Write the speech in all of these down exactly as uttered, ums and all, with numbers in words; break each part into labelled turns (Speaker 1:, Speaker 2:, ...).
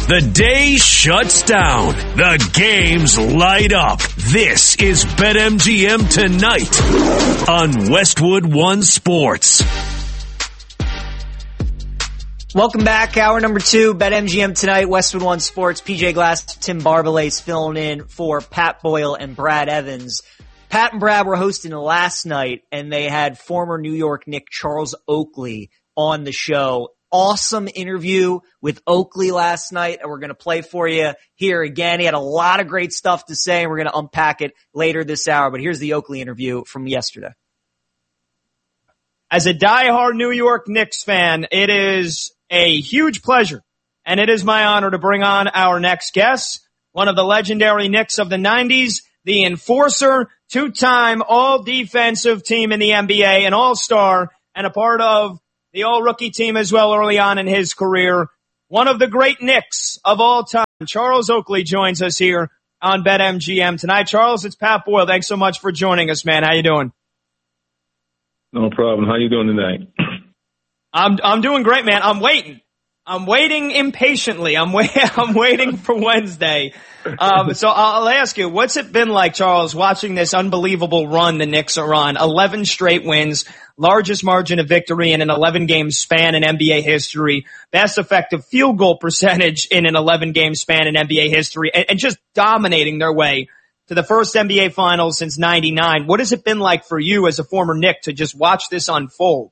Speaker 1: The day shuts down. The games light up. This is BetMGM Tonight on Westwood One Sports.
Speaker 2: Welcome back. Hour number two, BetMGM Tonight, Westwood One Sports. P J Glass, Tim Barbalace filling in for Pat Boyle and Brad Evans. Pat and Brad were hosting last night, and they had former New York Knick Charles Oakley on the show. Awesome interview with Oakley last night, and we're going to play for you here again. He had a lot of great stuff to say, and we're going to unpack it later this hour. But here's the Oakley interview from yesterday.
Speaker 3: As a diehard New York Knicks fan, it is a huge pleasure, and it is my honor to bring on our next guest, one of the legendary Knicks of the nineties, the enforcer, two-time all-defensive team in the N B A, an all-star, and a part of the all-rookie team as well early on in his career. One of the great Knicks of all time, Charles Oakley, joins us here on BetMGM tonight. Charles, it's Pat Boyle. Thanks so much for joining us, man. How you doing?
Speaker 4: No problem. How you doing tonight?
Speaker 3: I'm I'm doing great, man. I'm waiting. I'm waiting impatiently. I'm wait. I'm waiting for Wednesday. Um, so I'll ask you, what's it been like, Charles, watching this unbelievable run the Knicks are on? eleven straight wins, largest margin of victory in an eleven-game span in N B A history, best effective field goal percentage in an eleven-game span in N B A history, and, and just dominating their way to the first N B A Finals since ninety-nine. What has it been like for you as a former Knick to just watch this unfold?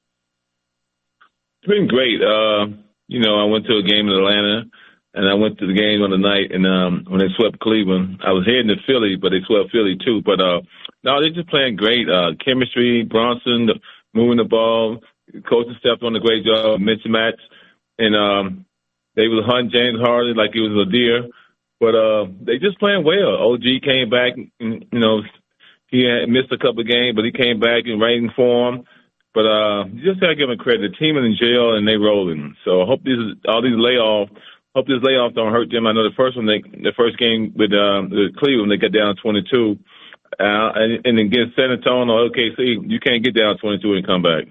Speaker 4: It's been great. Uh, you know, I went to a game in Atlanta, and I went to the game on the night, and um, when they swept Cleveland, I was heading to Philly, but they swept Philly too. But uh, no, they're just playing great. Uh, chemistry, Bronson moving the ball, coaching stepped on a great job, mismatch, and um, they was hunting James Harden like he was a deer. But uh, they just playing well. O G came back, and, you know, he had missed a couple of games, but he came back in right in form. But uh, you just gotta give him credit. The team is in jail and they rolling. So I hope these all these layoffs, hope this layoff don't hurt them. I know the first one, they, the first game with, uh, with Cleveland, they got down twenty-two, uh, and, and against San Antonio or O K C, you can't get down twenty-two and come back.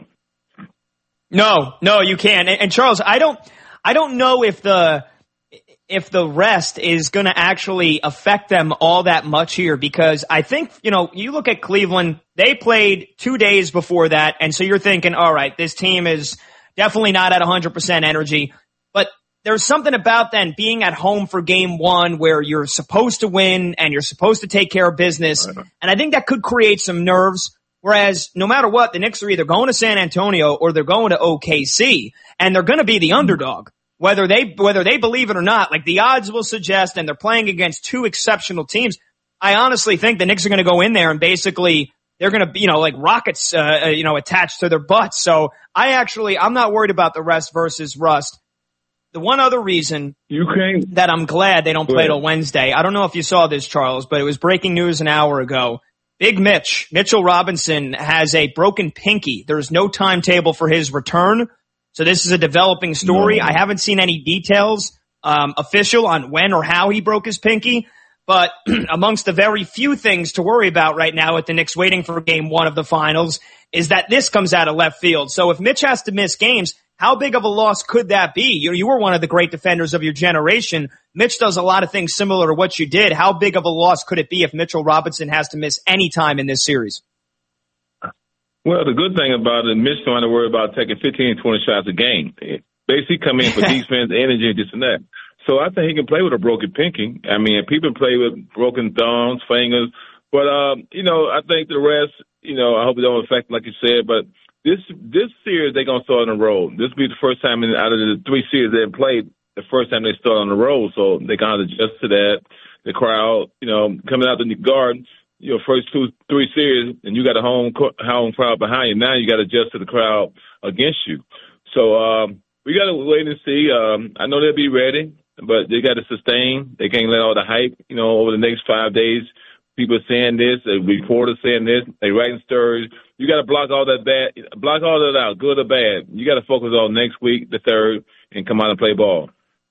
Speaker 3: No, no, you can't. And, and Charles, I don't, I don't know if the. if the rest is going to actually affect them all that much here, because I think, you know, you look at Cleveland, they played two days before that, and so you're thinking, all right, this team is definitely not at one hundred percent energy, but there's something about then being at home for game one where you're supposed to win and you're supposed to take care of business, and I think that could create some nerves, whereas no matter what, the Knicks are either going to San Antonio or they're going to O K C, and they're going to be the underdog. Whether they, whether they believe it or not, like the odds will suggest, and they're playing against two exceptional teams. I honestly think the Knicks are going to go in there and basically they're going to be, you know, like rockets, uh, you know, attached to their butts. So I actually, I'm not worried about the rest versus rust. The one other reason
Speaker 4: you can't,
Speaker 3: that I'm glad they don't play till Wednesday, I don't know if you saw this, Charles, but it was breaking news an hour ago. Big Mitch, Mitchell Robinson, has a broken pinky. There's no timetable for his return. So this is a developing story. No. I haven't seen any details um, official on when or how he broke his pinky, but amongst the very few things to worry about right now with the Knicks waiting for game one of the finals is that this comes out of left field. So if Mitch has to miss games, how big of a loss could that be? You, you were one of the great defenders of your generation. Mitch does a lot of things similar to what you did. How big of a loss could it be if Mitchell Robinson has to miss any time in this series?
Speaker 4: Well, the good thing about it, Mitch don't have to worry about taking fifteen, twenty shots a game. Basically come in for defense, energy, this and that. So I think he can play with a broken pinky. I mean, people play with broken thumbs, fingers. But, um, you know, I think the rest, you know, I hope it don't affect him like you said. But this this series, they're going to start on the road. This will be the first time in, out of the three series they've played, the first time they start on the road. So they got to adjust to that. The crowd, you know, coming out the Garden, your first two, three series, and you got a home home crowd behind you. Now you got to adjust to the crowd against you. So um, we got to wait and see. Um, I know they'll be ready, but they got to sustain. They can't let all the hype, you know, over the next five days. People saying this, a reporter saying this, they writing stories. You got to block all that bad, block all that out, good or bad. You got to focus on next week, the third, and come out and play ball.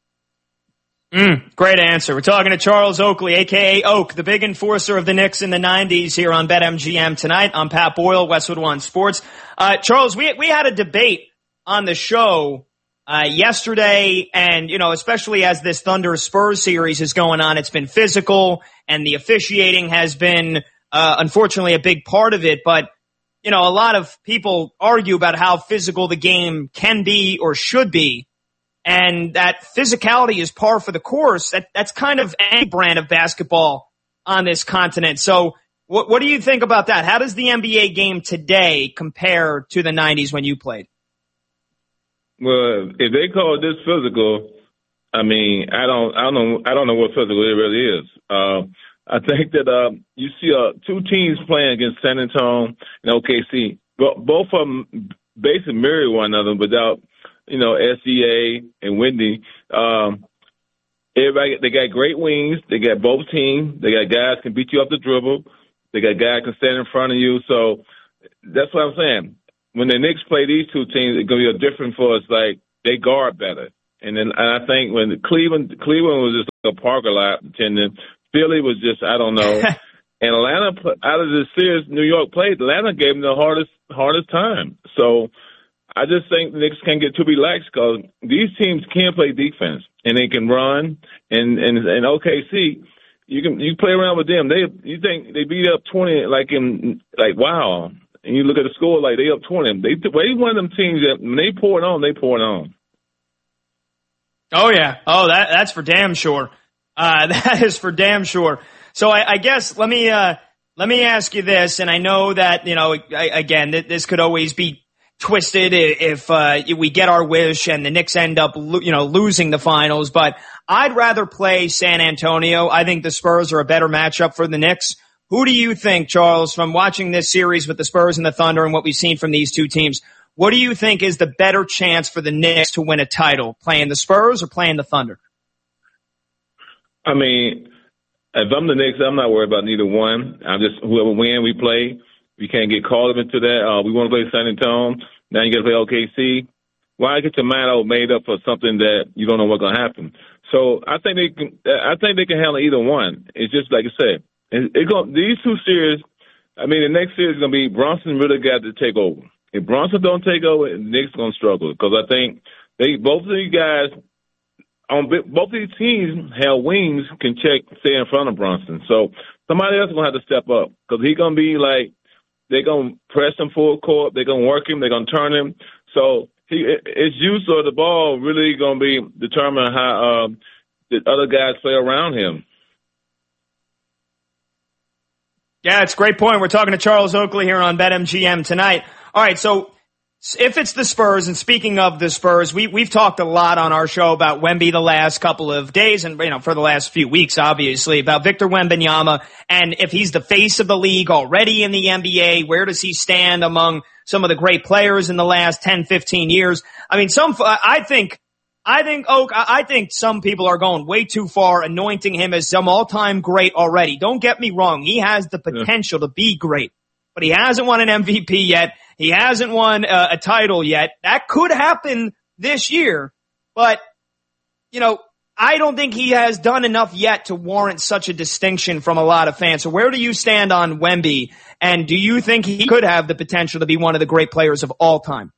Speaker 3: Mm, great answer. We're talking to Charles Oakley, a k a. Oak, the big enforcer of the Knicks in the nineties here on BetMGM tonight. I'm Pat Boyle, Westwood One Sports. Uh, Charles, we we had a debate on the show uh, yesterday. And, you know, especially as this Thunder Spurs series is going on, it's been physical and the officiating has been, uh, unfortunately a big part of it. But, you know, a lot of people argue about how physical the game can be or should be. And that physicality is par for the course. That, that's kind of any brand of basketball on this continent. So what, what do you think about that? How does the N B A game today compare to the nineties when you played?
Speaker 4: Well, if they call this physical, I mean, I don't, I don't know, I don't know what physical it really is. Uh, I think that uh, you see uh, two teams playing against San Antonio and O K C. Both of them basically mirror one another without, you know, S G A and Wendy. Um, everybody, they got great wings. They got both teams. They got guys can beat you off the dribble. They got guys can stand in front of you. So that's what I'm saying. When the Knicks play these two teams, it's going to be a different for us. Like, they guard better. And then and I think when Cleveland Cleveland was just a Parker lot attendant, Philly was just, I don't know. And Atlanta, out of the series New York played, Atlanta gave them the hardest hardest time. So I just think the Knicks can't get too relaxed because these teams can play defense and they can run. And and, and O K C, you can you play around with them. They you think they beat up twenty like in like wow. And you look at the score like they up twenty. They they one of them teams that when they pour it on, they pour it on.
Speaker 3: Oh yeah, oh that that's for damn sure. Uh, that is for damn sure. So I, I guess let me uh, let me ask you this, and I know that you know I, again th- this could always be twisted if uh, we get our wish and the Knicks end up lo- you know losing the finals. But I'd rather play San Antonio. I think the Spurs are a better matchup for the Knicks. Who do you think, Charles, from watching this series with the Spurs and the Thunder and what we've seen from these two teams? What do you think is the better chance for the Knicks to win a title, playing the Spurs or playing the Thunder?
Speaker 4: I mean, if I'm the Knicks, I'm not worried about neither one. I'm just whoever win, we play. We can't get caught up into that. Uh, we want to play San Antonio. Now you got to play O K C. Why get your mind all made up for something that you don't know what's going to happen? So I think they can. I think they can handle either one. It's just like I said. It, it go, these two series. I mean, the next series is going to be Bronson really got to take over. If Bronson don't take over, the Knicks going to struggle because I think they both of these guys. On both these teams have wings can check, stay in front of Bronson. So somebody else is going to have to step up because he's going to be like, they're going to press him full court. They're going to work him. They're going to turn him. So he, his use of the ball really going to be determine how um, the other guys play around him.
Speaker 3: Yeah, it's a great point. We're talking to Charles Oakley here on BetMGM tonight. All right, so if it's the Spurs, and speaking of the Spurs, we, we've talked a lot on our show about Wemby the last couple of days and, you know, for the last few weeks, obviously, about Victor Wembanyama and if he's the face of the league already in the N B A, where does he stand among some of the great players in the last ten, fifteen years? I mean, some, I think, I think, Oak, I think some people are going way too far, anointing him as some all-time great already. Don't get me wrong. He has the potential yeah. to be great, but he hasn't won an M V P yet. He hasn't won a, a title yet. That could happen this year, but, you know, I don't think he has done enough yet to warrant such a distinction from a lot of fans. So where do you stand on Wemby, and do you think he could have the potential to be one of the great players of all time?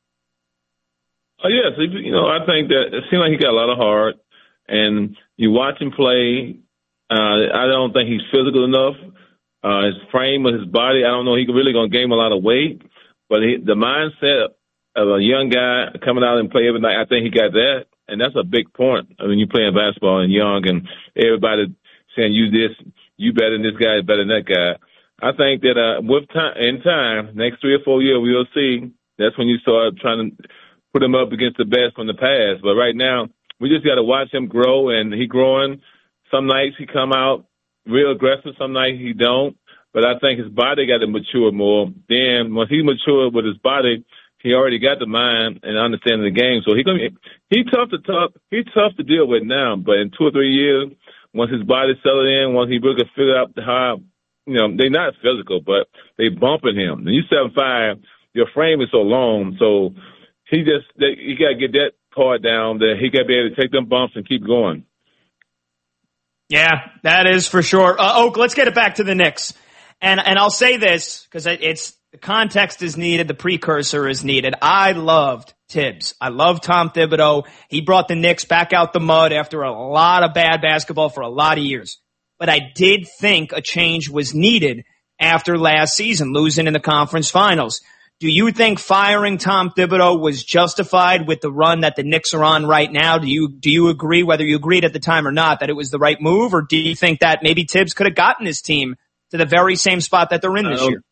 Speaker 4: Oh, yes. You know, I think that it seems like he got a lot of heart, and you watch him play. Uh, I don't think he's physical enough. Uh, his frame of his body, I don't know. He's really going to gain a lot of weight. But he, the mindset of a young guy coming out and play every night, I think he got that. And that's a big point when you're playing basketball and young and everybody saying you this, you better than this guy, better than that guy. I think that uh, with time, in time, next three or four years, we'll see. That's when you start trying to put him up against the best from the past. But right now, we just got to watch him grow, and he growing. Some nights he come out real aggressive, some nights he don't. But I think his body got to mature more. Then once he matured with his body, he already got the mind and understanding the game. So he gonna be, he tough to tough. He's tough to deal with now. But in two or three years, once his body settled in, once he really figure out how, you know, they're not physical, but they bumping him. And you seven five, your frame is so long, so he just they, he got to get that part down that he got to be able to take them bumps and keep going.
Speaker 3: Yeah, that is for sure. Uh, Oak, let's get it back to the Knicks. And and I'll say this because it's the context is needed, the precursor is needed. I loved Tibbs. I love Tom Thibodeau. He brought the Knicks back out the mud after a lot of bad basketball for a lot of years. But I did think a change was needed after last season, losing in the conference finals. Do you think firing Tom Thibodeau was justified with the run that the Knicks are on right now? Do you do you agree, whether you agreed at the time or not, that it was the right move? Or do you think that maybe Tibbs could have gotten his team to the very same spot that they're in this year?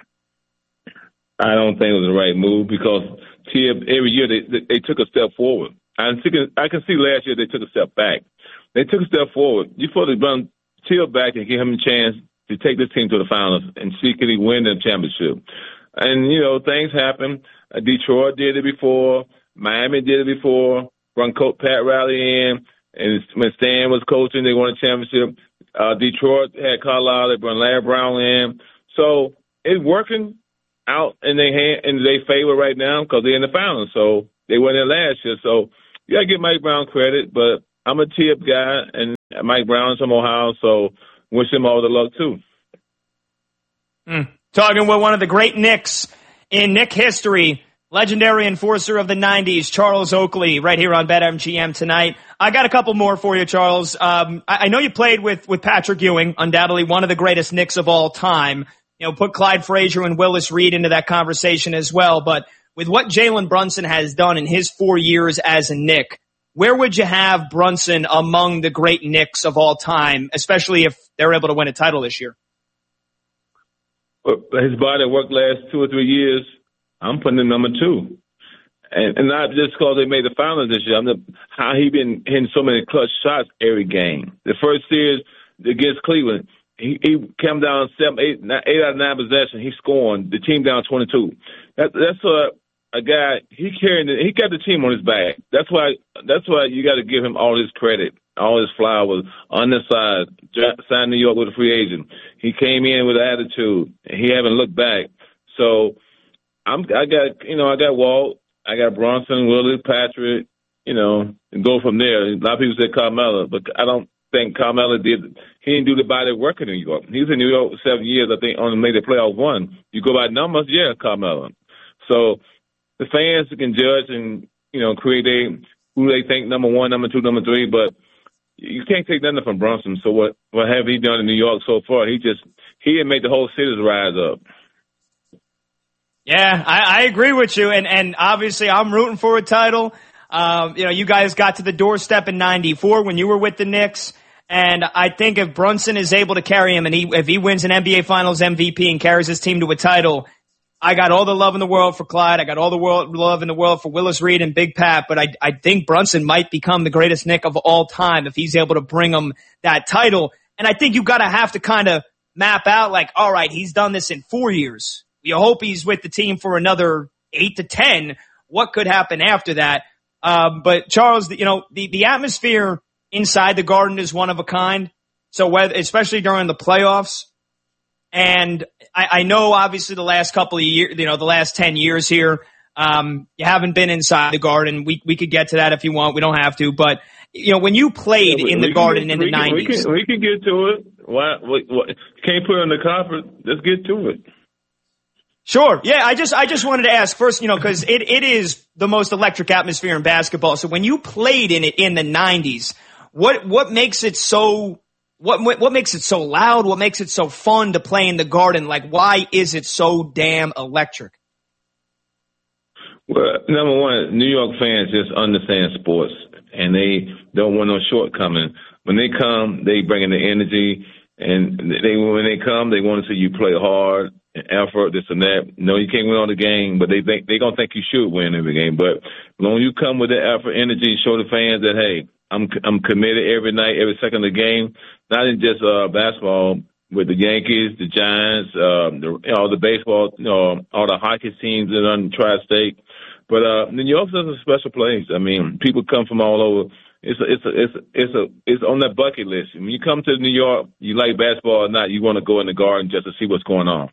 Speaker 4: I don't think it was the right move because Tibbs, every year they, they, they took a step forward. I can, I can see last year they took a step back. They took a step forward. You're supposed to run Tibbs back and give him a chance to take this team to the finals and see can he win the championship. And, you know, things happen. Uh, Detroit did it before. Miami did it before. Run Coach Pat Riley in. And when Stan was coaching, they won a championship. Uh, Detroit had Carlisle. They brought Larry Brown in. So it's working out in their hand, in their favor right now because they're in the finals. So they went there last year. So you got to give Mike Brown credit. But I'm a Tibbs guy, and Mike Brown's from Ohio, so wish him all the luck, too.
Speaker 3: Mm. Talking with one of the great Knicks in Knick history, legendary enforcer of the nineties, Charles Oakley, right here on BetMGM tonight. I got a couple more for you, Charles. Um, I, I know you played with, with Patrick Ewing, undoubtedly one of the greatest Knicks of all time. You know, put Clyde Frazier and Willis Reed into that conversation as well. But with what Jalen Brunson has done in his four years as a Knick, where would you have Brunson among the great Knicks of all time, especially if they're able to win a title this year?
Speaker 4: His body work last two or three years, I'm putting him number two. And, and not just because they made the finals this year. I'm the, how he been hitting so many clutch shots every game. The first series against Cleveland, he, he came down seven, eight, nine, eight out of nine possessions. He scored the team down twenty-two. That, that's a, a guy, he carried it, he got the team on his back. That's why, that's why you got to give him all his credit. All his flowers on the side, signed New York with a free agent. He came in with attitude. He haven't looked back. So I'm, I got, you know, I got Walt, I got Bronson, Willis, Patrick, you know, and go from there. A lot of people say Carmelo, but I don't think Carmelo did. He didn't do the body work in New York. He was in New York for seven years. I think only made the playoff one. You go by numbers, yeah, Carmelo. So the fans can judge and, you know, create a, who they think number one, number two, number three, but you can't take nothing from Brunson. So what, what have he done in New York so far? He just, he didn't make the whole city rise up.
Speaker 3: Yeah, I, I agree with you. And, and obviously I'm rooting for a title. Um, you know, you guys got to the doorstep in ninety-four when you were with the Knicks. And I think if Brunson is able to carry him and he, if he wins an N B A Finals M V P and carries his team to a title, I got all the love in the world for Clyde. I got all the world, love in the world for Willis Reed and Big Pat, but I, I think Brunson might become the greatest Knick of all time if he's able to bring him that title. And I think you gotta have to kind of map out like, all right, he's done this in four years. You hope he's with the team for another eight to ten. What could happen after that? Um, but Charles, you know, the, the atmosphere inside the Garden is one of a kind. So whether, especially during the playoffs, and I, I know obviously the last couple of years, you know, the last ten years here, um, you haven't been inside the Garden. We, we could get to that if you want. We don't have to, but you know, when you played yeah, we, in the Garden get, in the can, nineties.
Speaker 4: We can, we can get to it. Why, what, what, can't put it on the carpet. Let's get to it.
Speaker 3: Sure. Yeah. I just, I just wanted to ask first, you know, cause it, it is the most electric atmosphere in basketball. So when you played in it in the nineties, what, what makes it so, What what makes it so loud? What makes it so fun to play in the Garden? Like, why is it so damn electric?
Speaker 4: Well, number one, New York fans just understand sports, and they don't want no shortcoming. When they come, they bring in the energy, and they when they come, they want to see you play hard and effort, this and that. No, you can't win all the game, but they think they gonna think you should win every game. But when you come with the effort, energy, show the fans that hey, I'm I'm committed every night, every second of the game. Not in just uh, basketball with the Yankees, the Giants, um, the, you know, the baseball, you know, all the hockey teams that are on the tri-state. But uh, New York's a special place. I mean, people come from all over. It's a, it's a, it's a, it's a, it's on that bucket list. When you come to New York, you like basketball or not, you want to go in the Garden just to see what's going on.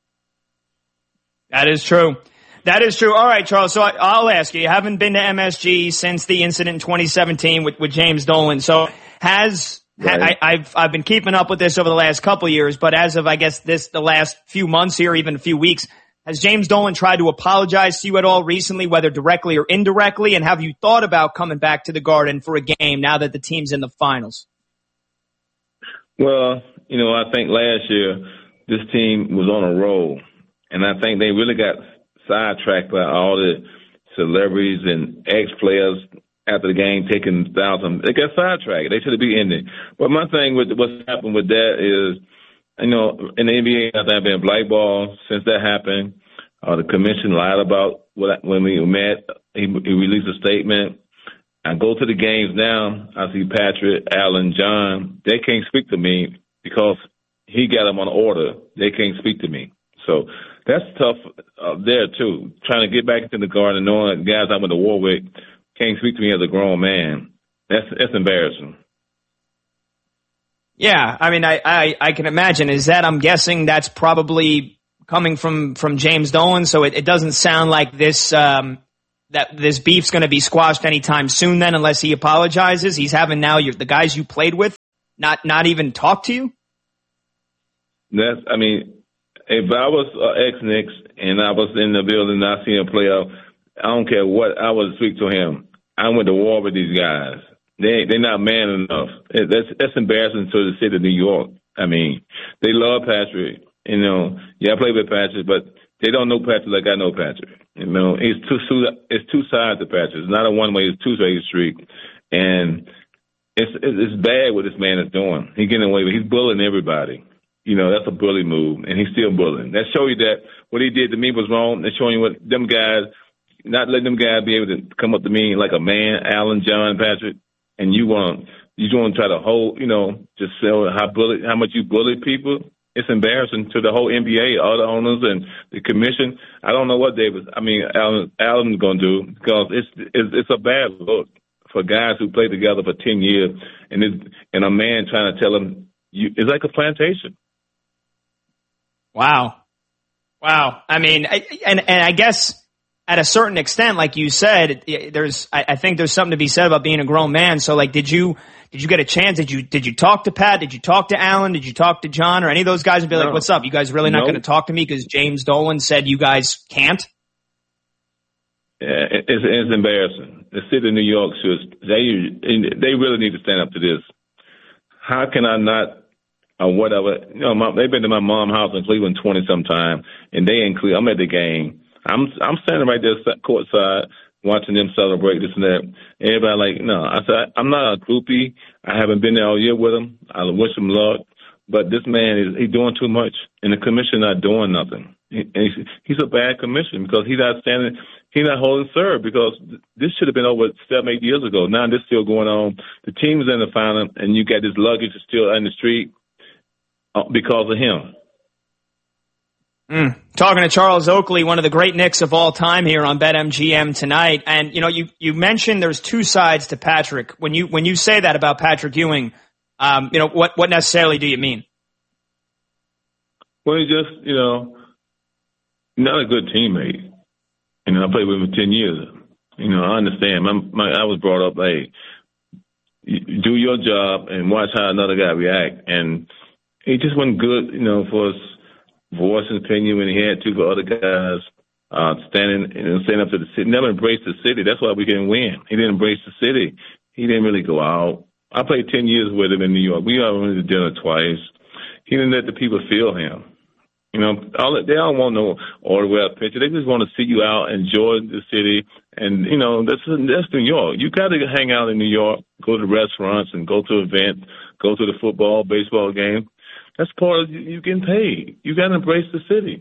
Speaker 3: That is true. That is true. All right, Charles. So I, I'll ask you. You haven't been to M S G since the incident in twenty seventeen with, with James Dolan. So has right. I, I've I've been keeping up with this over the last couple of years, but as of I guess this the last few months here, even a few weeks, Has James Dolan tried to apologize to you at all recently, whether directly or indirectly? And have you thought about coming back to the Garden for a game now that the team's in the finals?
Speaker 4: Well, you know, I think last year this team was on a roll, and I think they really got sidetracked by all the celebrities and ex-players after the game taking thousands. They got sidetracked. They should have been in it. But my thing with what's happened with that is, you know, in the N B A, I think I've been blackballed since that happened. Uh, the commission lied about what when we met. He, he released a statement. I go to the games now. I see Patrick, Allen, John. They can't speak to me because he got them on order. They can't speak to me. So that's tough uh, there, too. Trying to get back into the Garden, knowing that guys I went to war with can't speak to me as a grown man. That's that's embarrassing.
Speaker 3: Yeah, I mean, I, I, I can imagine. Is that, I'm guessing that's probably coming from, from James Dolan, so it, it doesn't sound like this um, that this beef's going to be squashed anytime soon then, unless he apologizes. He's having now your, the guys you played with not not even talk to you?
Speaker 4: That's, I mean, if I was uh, ex-Knicks and I was in the building and I see him play out, I don't care what, I would speak to him. I went to war with these guys. They they're not man enough. It, that's that's embarrassing to the city of New York. I mean, they love Patrick. You know, yeah, I play with Patrick, but they don't know Patrick like I know Patrick. You know, it's two it's two sides to Patrick. It's not a one way, it's two way street, and it's it's bad what this man is doing. He's getting away with. He's bullying everybody. You know, that's a bully move, and he's still bullying. That show you that what he did to me was wrong. That's showing you what them guys, not letting them guys be able to come up to me like a man, Allen, John, Patrick. And you want you want to try to hold, you know, just show how bully, how much you bully people. It's embarrassing to the whole N B A, all the owners and the commission. I don't know what they was. I mean, Allen Allen's going to do because it's, it's it's a bad look for guys who played together for ten years, and it's, and a man trying to tell them you, it's like a plantation.
Speaker 3: Wow, wow. I mean, I, and and I guess. At a certain extent, like you said, there's, I think there's something to be said about being a grown man. So like, did you, did you get a chance? Did you, did you talk to Pat? Did you talk to Allen? Did you talk to John or any of those guys and be like, no. What's up? You guys really not nope. going to talk to me because James Dolan said you guys can't?
Speaker 4: Yeah, it's, it's embarrassing. The city of New York should, they, they really need to stand up to this. How can I not, or whatever, you know, my, they've been to my mom's house in Cleveland twenty sometime and they in Cleveland, I'm at the game. I'm I'm standing right there courtside watching them celebrate this and that. Everybody like, no, I said, I'm not a groupie. I haven't been there all year with him. I wish him luck. But this man, is he's doing too much, and the commission not doing nothing. He, he's, he's a bad commission because he's not standing, he's not holding serve because this should have been over seven, eight years ago. Now this still going on. The team's in the final, and you got this luggage still in the street because of him.
Speaker 3: Mm. Talking to Charles Oakley, one of the great Knicks of all time here on BetMGM tonight. And, you know, you, you mentioned there's two sides to Patrick. When you, when you say that about Patrick Ewing, um, you know, what, what necessarily do you mean?
Speaker 4: Well, he just, you know, not a good teammate. You know, I played with him for ten years. You know, I understand. My, my, I was brought up, hey, you do your job and watch how another guy react. And he just wasn't good, you know, for us. Voice his opinion when he had to for other guys, uh, standing and standing up to the city. Never embraced the city. That's why we didn't win. He didn't embrace the city. He didn't really go out. I played ten years with him in New York. We all went to dinner twice. He didn't let the people feel him. You know, all, they don't want no autograph picture. They just want to see you out, enjoy the city. And, you know, that's, that's New York. You got to hang out in New York, go to restaurants and go to events, go to the football, baseball game. That's part of you getting paid. You got to embrace the city.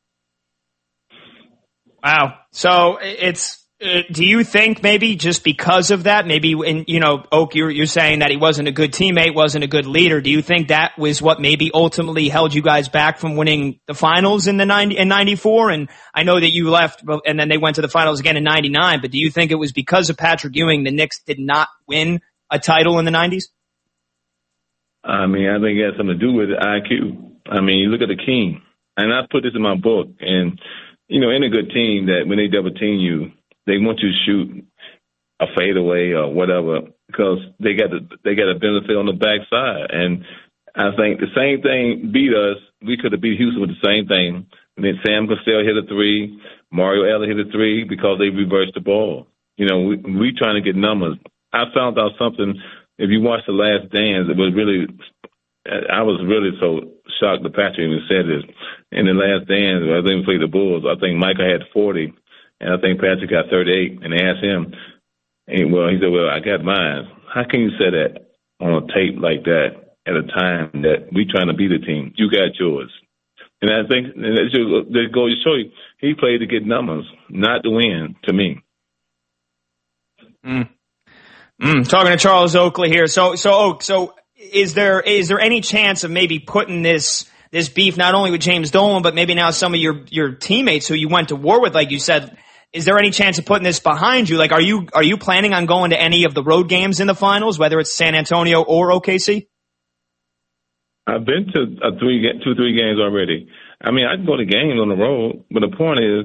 Speaker 3: Wow. So it's, uh, do you think maybe just because of that, maybe, in, you know, Oak, you're, you're saying that he wasn't a good teammate, wasn't a good leader. Do you think that was what maybe ultimately held you guys back from winning the finals in the ninety, in ninety-four? And I know that you left and then they went to the finals again in ninety-nine, but do you think it was because of Patrick Ewing the Knicks did not win a title in the nineties?
Speaker 4: I mean, I think it has something to do with I Q. I mean, you look at the King, and I put this in my book, and, you know, any good team that when they double team you, they want you to shoot a fadeaway or whatever because they got the, they got a benefit on the backside. And I think the same thing beat us. We could have beat Houston with the same thing. And then Sam Cassell hit a three, Mario Elliott hit a three because they reversed the ball. You know, we we trying to get numbers. I found out something. If you watch The Last Dance, it was really, I was really so shocked that Patrick even said this. In The Last Dance, I think we played the Bulls. I think Michael had forty, and I think Patrick got thirty-eight. And they asked him, and well, he said, well, I got mine. How can you say that on a tape like that at a time that we trying to beat a team? You got yours. And I think and that just, that goes to show you, he played to get numbers, not to win, to me.
Speaker 3: Mm. Mm. Talking to Charles Oakley here. So, so, Oak, so is there, is there any chance of maybe putting this, this beef not only with James Dolan, but maybe now some of your, your teammates who you went to war with, like you said, is there any chance of putting this behind you? Like, are you, are you planning on going to any of the road games in the finals, whether it's San Antonio or O K C?
Speaker 4: I've been to a three, two, three games already. I mean, I can go to games on the road, but the point is,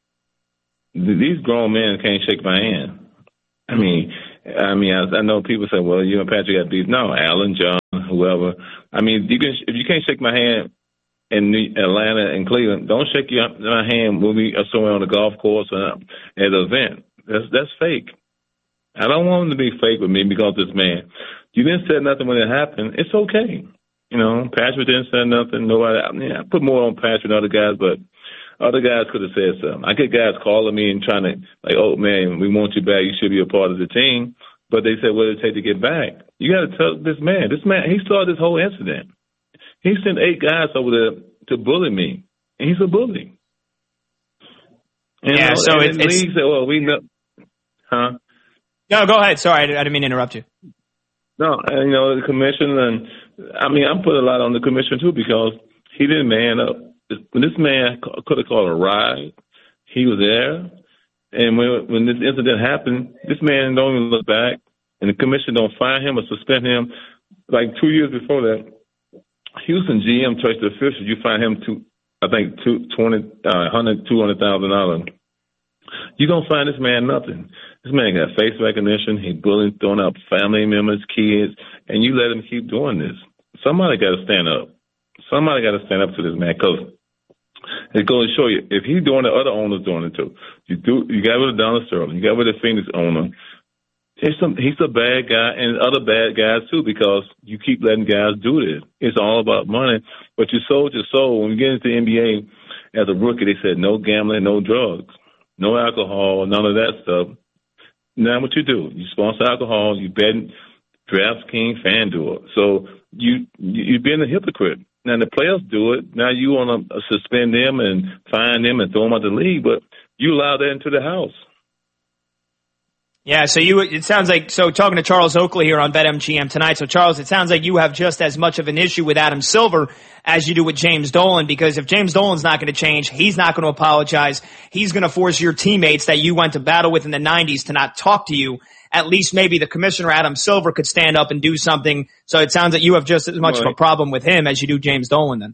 Speaker 4: these grown men can't shake my hand. I mean, I mean, I, I know people say, "Well, you and Patrick got beef." No, Alan, John, whoever. I mean, you can if you can't shake my hand in Atlanta and Cleveland, don't shake your, my hand when we are somewhere on the golf course or at an event. That's that's fake. I don't want them to be fake with me because this man. You didn't say nothing when it happened. It's okay. You know, Patrick didn't say nothing. Nobody. I, mean, I put more on Patrick than other guys, but other guys could have said something. I get guys calling me and trying to, like, oh, man, we want you back. You should be a part of the team. But they said, what did it take to get back? You got to tell this man. This man, he started this whole incident. He sent eight guys over there to bully me, and he's a bully. And,
Speaker 3: yeah,
Speaker 4: you know,
Speaker 3: so
Speaker 4: and
Speaker 3: it's,
Speaker 4: the league
Speaker 3: it's
Speaker 4: said, well, we know. Huh?
Speaker 3: No, go ahead. Sorry, I didn't, I didn't mean to interrupt you.
Speaker 4: No, and, you know, the commission, and I mean, I'm putting a lot on the commission, too, because he didn't man up. When this man could have called a ride, he was there. And when when this incident happened, this man don't even look back, and the commission don't fine him or suspend him. Like two years before that, Houston G M touched the official. You fine him to, I think, two, twenty, uh, hundred, two hundred thousand dollars. You don't find this man nothing. This man got face recognition. He bullying, throwing up family members, kids, and you let him keep doing this. Somebody got to stand up. Somebody got to stand up to this man, because it goes to show you, if he's doing it, other owners doing it too. You do, you got rid of Donald Sterling, you got rid of the Phoenix owner. He's some, he's a bad guy, and other bad guys too, because you keep letting guys do this. It's all about money, but you sold your soul. When you get into the N B A as a rookie, they said no gambling, no drugs, no alcohol, none of that stuff. Now what you do? You sponsor alcohol, you bet DraftKings, FanDuel. So you, you you're being a hypocrite. Now, the players do it. Now you want to suspend them and fine them and throw them out the league, but you allow that into the house.
Speaker 3: Yeah, so you, it sounds like, so talking to Charles Oakley here on BetMGM tonight. So Charles, it sounds like you have just as much of an issue with Adam Silver as you do with James Dolan, because if James Dolan's not going to change, he's not going to apologize. He's going to force your teammates that you went to battle with in the nineties to not talk to you. At least maybe the commissioner, Adam Silver, could stand up and do something. So it sounds like you have just as much right. of a problem with him as you do James Dolan then.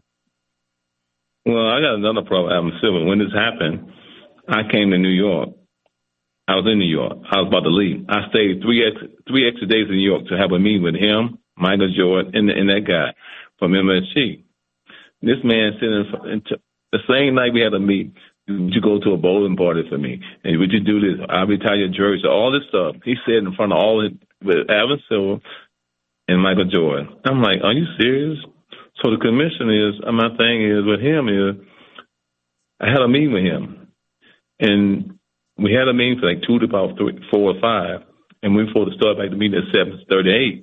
Speaker 4: Well, I got another problem with Adam Silver. When this happened, I came to New York. I was in New York. I was about to leave. I stayed three extra, three extra days in New York to have a meeting with him, Michael Jordan, and, and that guy from M S G. This man sitting in, the same night we had a meeting. Would you go to a bowling party for me? And would you do this? I'll retire your jersey, all this stuff. He said in front of all of it with Adam Silver and Michael Jordan. I'm like, are you serious? So the commission is, my thing is with him is, I had a meeting with him. And we had a meeting for like two to about three, four or five. And we were supposed to start back the meeting at seven thirty-eight.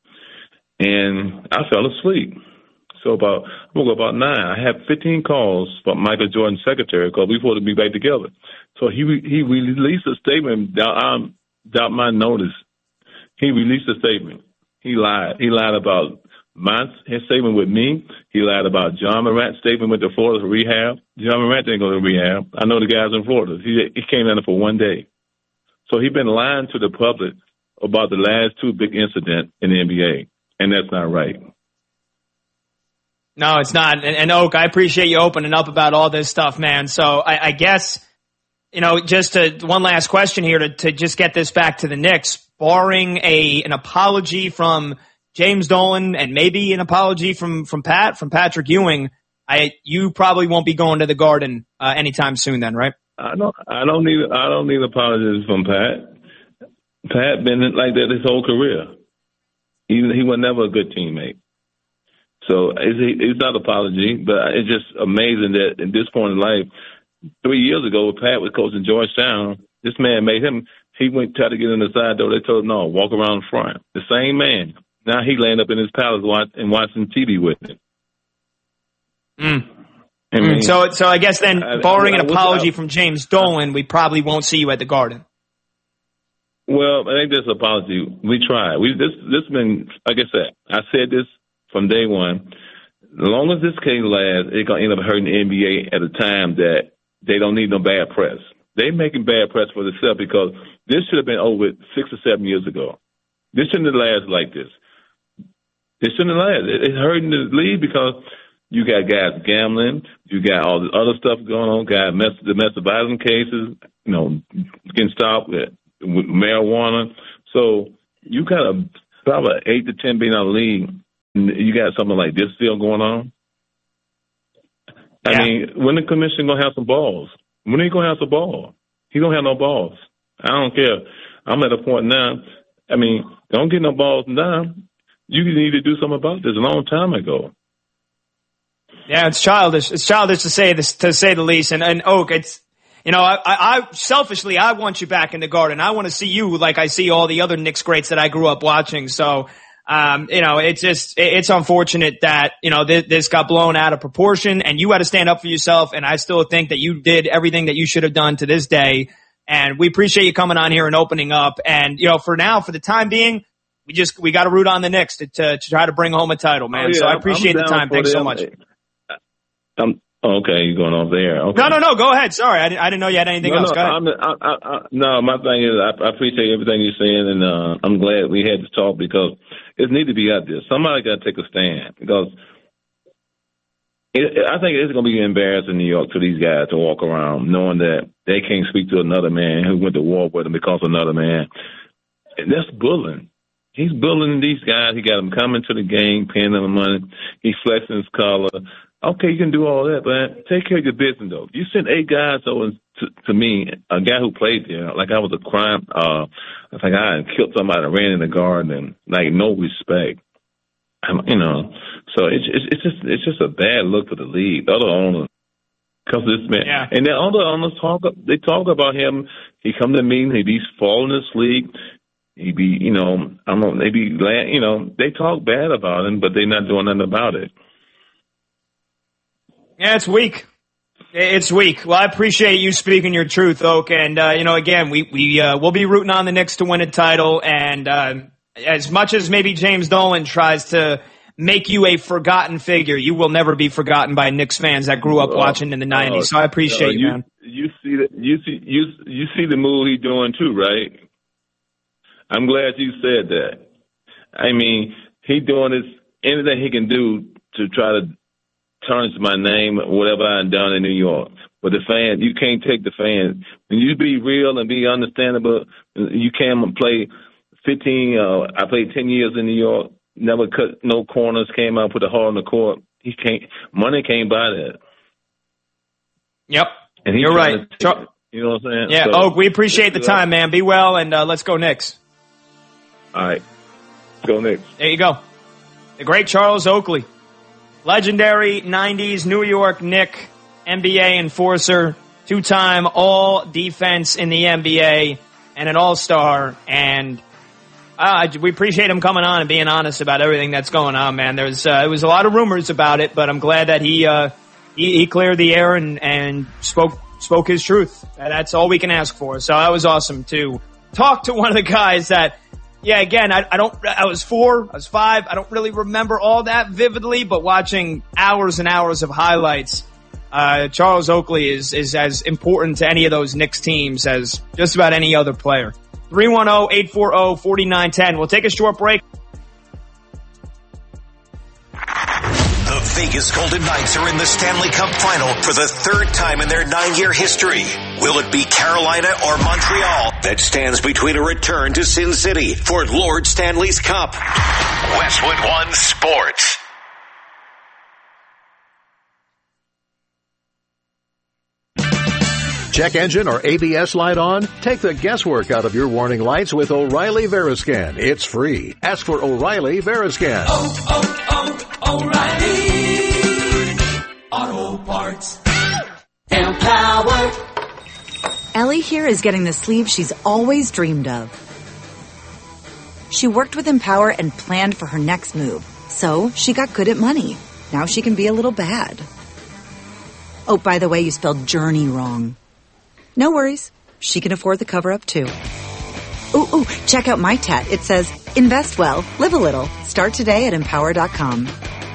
Speaker 4: And I fell asleep. So about, I woke up about nine. I had fifteen calls from Michael Jordan's secretary because we supposed to be back together. So he he released a statement without, without my notice. He released a statement. He lied. He lied about my his statement with me. He lied about John Morant's statement with the Florida rehab. John Morant didn't go to rehab. I know the guys in Florida. He, he came down there for one day. So he's been lying to the public about the last two big incidents in the N B A, and that's not right.
Speaker 3: No, it's not. And, and Oak, I appreciate you opening up about all this stuff, man. So I, I guess, you know, just to, one last question here to, to just get this back to the Knicks. Barring a an apology from James Dolan and maybe an apology from, from Pat, from Patrick Ewing, I, you probably won't be going to the Garden, uh, anytime soon then, right?
Speaker 4: I don't, I don't need, I don't need apologies from Pat. Pat been like that his whole career. He, he was never a good teammate. So it's, it's not an apology, but it's just amazing that at this point in life, three years ago, Pat was coaching Georgetown. This man made him, he went try to get in the side door. They told him, no, walk around the front. The same man. Now he landed up in his palace watch, and watching T V with him.
Speaker 3: Mm.
Speaker 4: I mean,
Speaker 3: mm. So, so I guess then,
Speaker 4: I,
Speaker 3: barring
Speaker 4: I, I,
Speaker 3: an apology
Speaker 4: I,
Speaker 3: from James Dolan, we probably won't see you at the Garden.
Speaker 4: Well, I think this apology. We tried. We this this been like I said. I said this from day one. As long as this case lasts, it's gonna end up hurting the N B A at a time that they don't need no bad press. They're making bad press for themselves because this should have been over with six or seven years ago. This shouldn't have lasted like this. It shouldn't have lasted. It's hurting the league because you got guys gambling, you got all this other stuff going on, guys mess domestic violence cases, you know, getting stopped with, with marijuana. So you got a probably an eight to ten billion dollar league. You got something like this still going on. I
Speaker 3: yeah.
Speaker 4: mean, when the commission gonna have some balls? When are you gonna have some balls? He don't have no balls. I don't care. I'm at a point now. I mean, don't get no balls now. You need to do something about this a long time ago.
Speaker 3: Yeah, it's childish. It's childish to say this, to say the least. And, and Oak, it's, you know, I, I, selfishly, I want you back in the Garden. I want to see you like I see all the other Knicks greats that I grew up watching. So, um, you know, it's just, it's unfortunate that, you know, this, this got blown out of proportion and you had to stand up for yourself. And I still think that you did everything that you should have done to this day. And we appreciate you coming on here and opening up. And, you know, for now, for the time being, we just, we got to root on the Knicks to, to, to try to bring home a title, man. Oh, yeah, so I appreciate the time. Thanks them. so much.
Speaker 4: I'm, okay, you're going off there. Okay.
Speaker 3: No, no, no, go ahead. Sorry, I didn't, I didn't know you had anything
Speaker 4: no,
Speaker 3: else.
Speaker 4: No,
Speaker 3: go ahead.
Speaker 4: I'm, I, I, I, no, my thing is I, I appreciate everything you're saying, and uh, I'm glad we had this talk because it needs to be out there. Somebody got to take a stand because it, I think it's going to be embarrassing in New York to these guys to walk around knowing that they can't speak to another man who went to war with them because of another man. And that's bullying. He's bullying these guys. He got them coming to the game, paying them money. He's flexing his collar. Okay, you can do all that, but take care of your business, though. You sent eight guys over to, to me, a guy who played there, like I was a crime, uh, like I had killed somebody and ran in the garden, and like no respect. I'm, you know, so it's, it's it's just it's just a bad look for the league. The other owners, because this man,
Speaker 3: yeah.
Speaker 4: and the other owners talk, they talk about him. He come to meetings, he be falling asleep. He be, you know, I don't know, they be, you know, they talk bad about him, but they're not doing nothing about it.
Speaker 3: Yeah, it's weak. It's weak. Well, I appreciate you speaking your truth, Oak. And, uh, you know, again, we, we, uh, we'll be rooting on the Knicks to win a title. And, uh, as much as maybe James Dolan tries to make you a forgotten figure, you will never be forgotten by Knicks fans that grew up uh, watching in the nineties. So I appreciate uh, you,
Speaker 4: you,
Speaker 3: man.
Speaker 4: You see the, you see, you, you see the move he's doing too, right? I'm glad you said that. I mean, he doing this, anything he can do to try to tarnish my name, whatever I've done in New York. But the fan, you can't take the fan. When you be real and be understandable, you can't play fifteen, uh, I played ten years in New York, never cut no corners, came out, put a hole in the court. He can't, money can't buy that.
Speaker 3: Yep.
Speaker 4: And
Speaker 3: you're right.
Speaker 4: To, you know what I'm saying?
Speaker 3: Yeah,
Speaker 4: so,
Speaker 3: Oak, we appreciate the time, man. Be well, and uh, let's go Knicks.
Speaker 4: All right. Go Knicks.
Speaker 3: There you go. The great Charles Oakley. Legendary nineties New York Knick, N B A enforcer, two-time all-defense in the N B A, and an all-star. And uh, we appreciate him coming on and being honest about everything that's going on, man. There's uh, there was a lot of rumors about it, but I'm glad that he uh, he, he cleared the air and, and spoke spoke his truth. And that's all we can ask for. So that was awesome to talk to one of the guys that. Yeah, again, I, I don't, I was four, I was five, I don't really remember all that vividly, but watching hours and hours of highlights, uh, Charles Oakley is, is as important to any of those Knicks teams as just about any other player. three one zero, eight four zero, four nine one zero. We'll take a short break.
Speaker 5: The Vegas Golden Knights are in the Stanley Cup Final for the third time in their nine-year history. Will it be Carolina or Montreal that stands between a return to Sin City for Lord Stanley's Cup? Westwood One Sports.
Speaker 6: Check engine or A B S light on? Take the guesswork out of your warning lights with O'Reilly Veriscan. It's free. Ask for O'Reilly Veriscan.
Speaker 7: Oh, oh, oh, O'Reilly Auto Parts. Empower.
Speaker 8: Ellie here is getting the sleeve she's always dreamed of. She worked with Empower and planned for her next move. So she got good at money. Now she can be a little bad. Oh, by the way, you spelled journey wrong. No worries. She can afford the cover-up, too. Ooh, ooh, check out my tat. It says, invest well, live a little. Start today at empower dot com.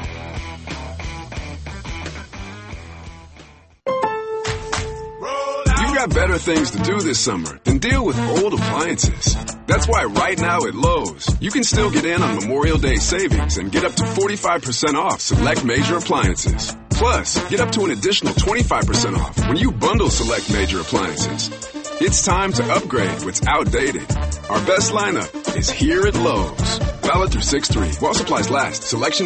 Speaker 9: You've got better things to do this summer than deal with old appliances. That's why right now at Lowe's, you can still get in on Memorial Day savings and get up to forty-five percent off select major appliances. Plus, get up to an additional twenty-five percent off when you bundle select major appliances. It's time to upgrade what's outdated. Our best lineup is here at Lowe's. Valid through six three. While supplies last. Selection